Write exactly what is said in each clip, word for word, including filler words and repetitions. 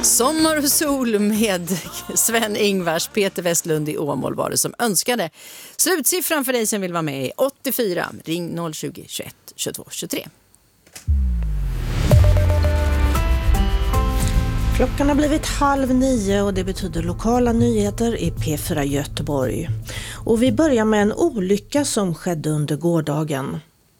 Sommar och sol med Sven-Ingvars. Peter Westlund i Åmål var det som önskade. Slutsiffran för dig som vill vara med är åttiofyra. Ring noll tjugo, tjugoett, tjugotvå, tjugotre. Klockan har blivit halv nio och det betyder lokala nyheter i P fyra Göteborg. Och vi börjar med en olycka som skedde under gårdagen.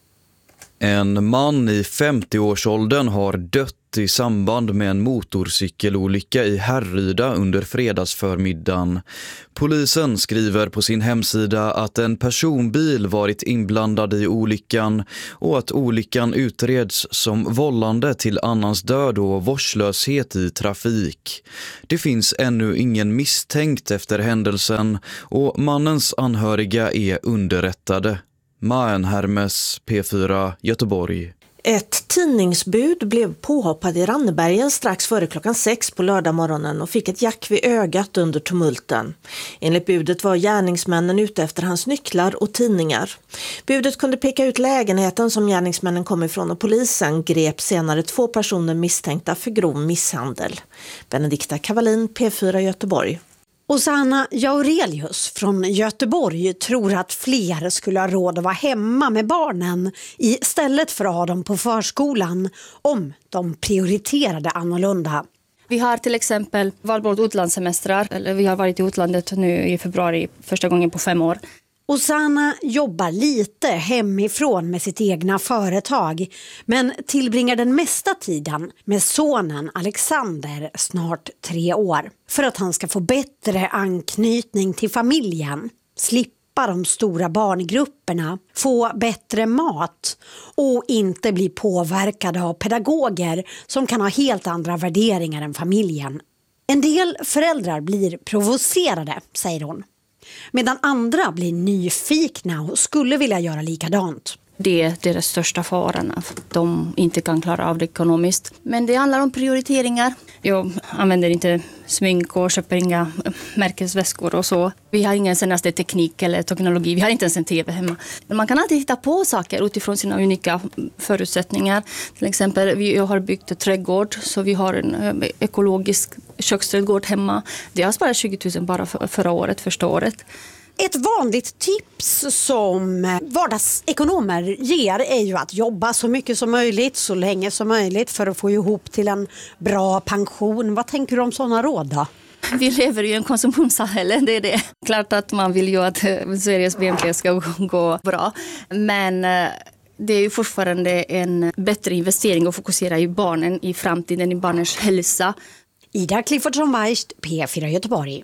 En man i femtio-årsåldern har dött i samband med en motorcykelolycka i Härryda under fredagsförmiddagen. Polisen skriver på sin hemsida att en personbil varit inblandad i olyckan och att olyckan utreds som vållande till annans död och vårdslöshet i trafik. Det finns ännu ingen misstänkt efter händelsen och mannens anhöriga är underrättade. Maen Hermes, P fyra Göteborg. Ett tidningsbud blev påhoppad i Rannebergen strax före klockan sex på lördag morgonen och fick ett jack vid ögat under tumulten. Enligt budet var gärningsmännen ute efter hans nycklar och tidningar. Budet kunde peka ut lägenheten som gärningsmännen kom ifrån och polisen grep senare två personer misstänkta för grov misshandel. Benedikta Kavalin, P fyra Göteborg. Och Sanna Jaurelius från Göteborg tror att fler skulle ha råd att vara hemma med barnen istället för att ha dem på förskolan om de prioriterade annorlunda. Vi har till exempel valt bort utlandssemestrar, eller vi har varit i utlandet nu i februari första gången på fem år. Och Sanna jobbar lite hemifrån med sitt egna företag men tillbringar den mesta tiden med sonen Alexander, snart tre år. För att han ska få bättre anknytning till familjen, slippa de stora barngrupperna, få bättre mat och inte bli påverkade av pedagoger som kan ha helt andra värderingar än familjen. En del föräldrar blir provocerade, säger hon. Medan andra blir nyfikna och skulle vilja göra likadant. Det är deras största faran att de inte kan klara av det ekonomiskt. Men det handlar om prioriteringar. Jag använder inte smink och köper inga märkesväskor och så. Vi har ingen senaste teknik eller teknologi. Vi har inte ens en tv hemma. Men man kan alltid hitta på saker utifrån sina unika förutsättningar. Till exempel, vi har byggt en trädgård så vi har en ekologisk köksträdgård hemma. Det har sparat tjugo tusen bara för, förra året, första året. Ett vanligt tips som vardagsekonomer ger är ju att jobba så mycket som möjligt, så länge som möjligt för att få ihop till en bra pension. Vad tänker du om sådana råd då? Vi lever i en konsumtionssamhälle, det är det. Klart att man vill ju att Sveriges B N P ska gå bra, men det är ju fortfarande en bättre investering att fokusera i barnen i framtiden, i barnens hälsa. Ida Cliffordsson Weist, P fyra Göteborg.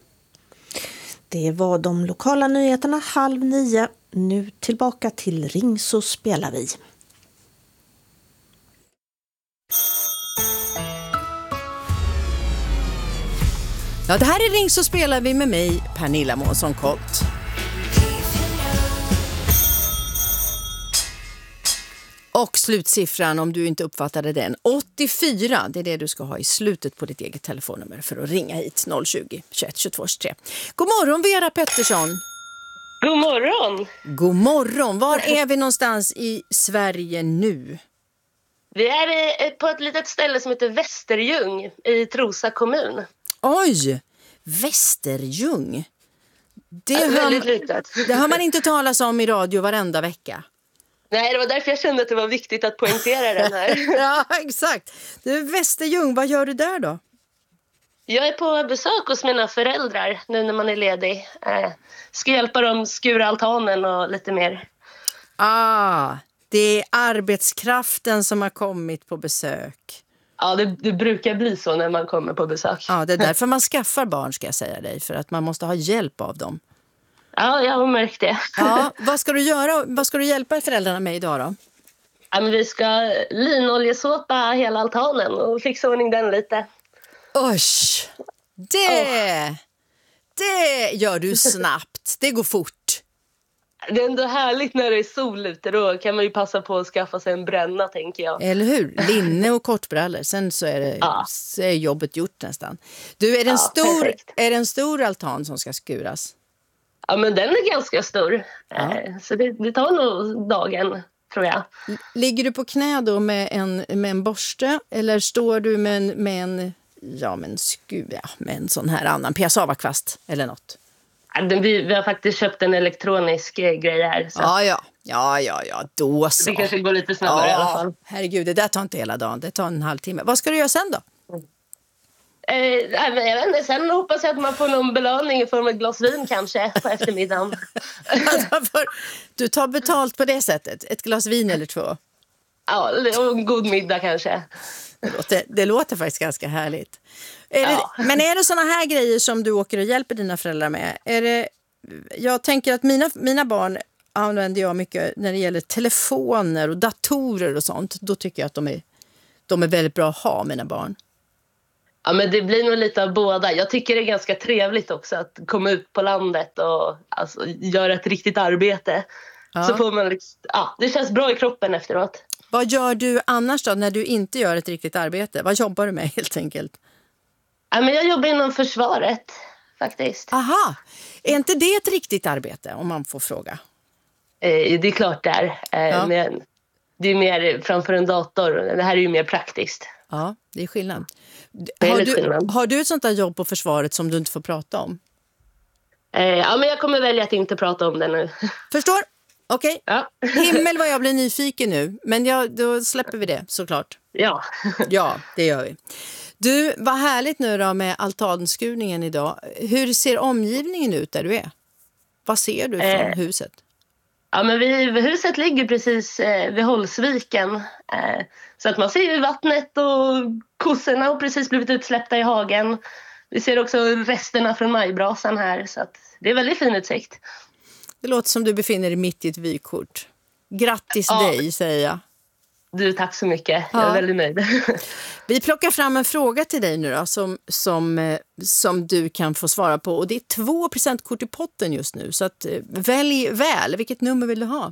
Det var de lokala nyheterna halv nio. Nu tillbaka till Ring så spelar vi. Ja, det här är Ring så spelar vi med mig, Pernilla Månsson-Colt. Och slutsiffran, om du inte uppfattade den, åttiofyra. Det är det du ska ha i slutet på ditt eget telefonnummer för att ringa hit noll tjugo, tjugoett, tjugotvå, tjugotre. God morgon Vera Pettersson. God morgon. God morgon. Var är vi någonstans i Sverige nu? Vi är på ett litet ställe som heter Västerljung i Trosa kommun. Oj, Västerljung. Det, ja, väldigt hör, litet. Det hör man inte talas om i radio varenda vecka. Nej, det var därför jag kände att det var viktigt att poängtera den här. Ja, exakt. Du, Västerljung, vad gör du där då? Jag är på besök hos mina föräldrar nu när man är ledig. Eh, ska hjälpa dem skura altanen och lite mer. Ah, det är arbetskraften som har kommit på besök. Ja, det, det brukar bli så när man kommer på besök. Ja, det är därför man skaffar barn, ska jag säga dig. För att man måste ha hjälp av dem. Ja, jag har märkt det. Ja, vad ska du göra? Vad ska du hjälpa föräldrarna med idag då? Ja, men vi ska linoljesåpa hela altanen och fixa ordning den lite. Usch, det, oh. det gör du snabbt. Det går fort. Det är ändå härligt när det är sol ute. Då kan man ju passa på att skaffa sig en bränna, tänker jag. Eller hur? Linne och kortbrallor. Sen så är, det, ja. så är jobbet gjort nästan. Du, är det, en ja, stor, är det en stor altan som ska skuras? Ja, men den är ganska stor. Ja. Så det, det tar nog dagen, tror jag. Ligger du på knä då med en, med en borste? Eller står du med en, med en ja men sku, ja, med en sån här annan piassavakvast eller något. Vi, vi har faktiskt köpt en elektronisk eh, grej här. Så. Ja, ja, ja, ja, ja, då så. Det kanske går lite snabbare ja, i alla fall. Herregud, det där tar inte hela dagen, det tar en halvtimme. Vad ska du göra sen då? Eh, jag vet inte, sen hoppas jag att man får någon belöning i form av ett glas vin kanske på eftermiddagen. Du tar betalt på det sättet, ett glas vin eller två? Ja, och en god middag kanske. Det låter, det låter faktiskt ganska härligt. Är Ja. det, men är det såna här grejer som du åker och hjälper dina föräldrar med? Är det, jag tänker att mina, mina barn använder jag mycket när det gäller telefoner och datorer och sånt. Då tycker jag att de är, de är väldigt bra att ha, mina barn. Ja, men det blir nog lite av båda. Jag tycker det är ganska trevligt också att komma ut på landet och alltså, göra ett riktigt arbete. Ja. Så får man liksom, ja, det känns bra i kroppen efteråt. Vad gör du annars då när du inte gör ett riktigt arbete? Vad jobbar du med helt enkelt? Ja, men jag jobbar inom försvaret faktiskt. Aha, är inte det ett riktigt arbete om man får fråga? Eh, det är klart det är. Eh, Ja. Men det är mer framför en dator. Det här är ju mer praktiskt. Ja, det är skillnad. Det är Har lite du, skillnad. har du ett sånt där jobb på försvaret som du inte får prata om? Eh, ja, men jag kommer välja att inte prata om det nu. Förstår? Okej. Ja. Himmel vad jag blir nyfiken nu. Men ja, då släpper vi det såklart. Ja. Ja, det gör vi. Du, vad härligt nu då med altanskurningen idag. Hur ser omgivningen ut där du är? Vad ser du från Eh. huset? Ja, men vi, huset ligger precis eh, vid Hållsviken. Eh, så att man ser ju vattnet och kossorna har precis blivit utsläppta i hagen. Vi ser också resterna från majbrasan här. Så att det är väldigt fin utsikt. Det låter som du befinner dig mitt i ett vykort. Grattis Ja. dig, säger jag. Du, tack så mycket. Jag Ja. är väldigt nöjd. Vi plockar fram en fråga till dig nu då, som, som, eh, som du kan få svara på. Och det är två presentkort i potten just nu. Så att, eh, välj väl. Vilket nummer vill du ha?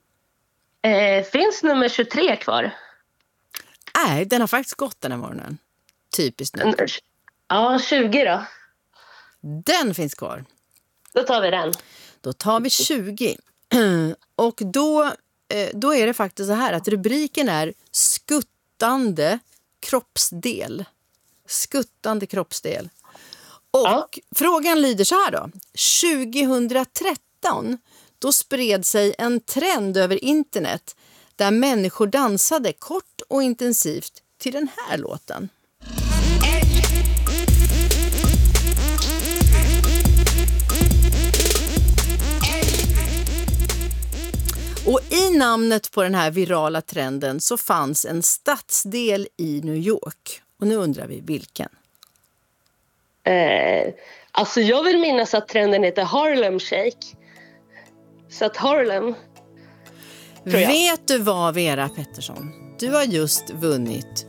eh, finns nummer tjugotre kvar? Nej, den har faktiskt gått den här morgonen. Typiskt nu. Ja, tjugo då. Den finns kvar. Då tar vi den. Då tar vi tjugo. Och då, eh, då är det faktiskt så här att rubriken är skuttande kroppsdel. Skuttande kroppsdel. Och Ja. frågan lyder så här då. tjugohundratretton då spred sig en trend över internet där människor dansade kort och intensivt till den här låten. Och i namnet på den här virala trenden så fanns en stadsdel i New York. Och nu undrar vi vilken. Eh, alltså jag vill minnas att trenden heter Harlem Shake. Så att Harlem, tror jag. Vet du vad, Vera Pettersson? Du har just vunnit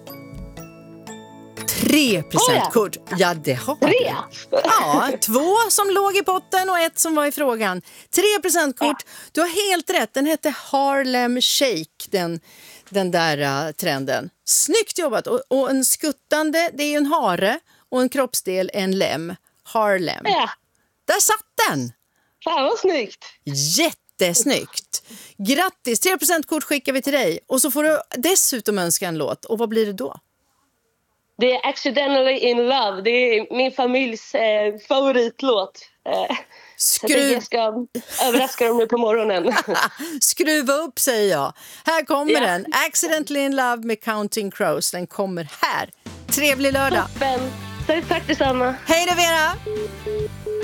tre presentkort. Ja, det har Tre? du. Ja, två som låg i potten och ett som var i frågan. Tre presentkort. Du har helt rätt. Den hette Harlem Shake, den, den där uh, trenden. Snyggt jobbat. Och, och en skuttande, det är ju en hare. Och en kroppsdel, en lem. Harlem. Ja, Där satt den! fan vad snyggt. Jättesnyggt. Grattis, tre presentkort skickar vi till dig. Och så får du dessutom önska en låt. Och vad blir det då? Det är Accidentally in Love. Det är min familjs eh, favoritlåt. Eh, så jag tänker Skruv, jag ska överraska dem nu på morgonen. skruva upp, säger jag. Här kommer Ja. den. Accidentally in Love med Counting Crows. Den kommer här. Trevlig lördag. Toppen. Tack detsamma. Hej då, Vera!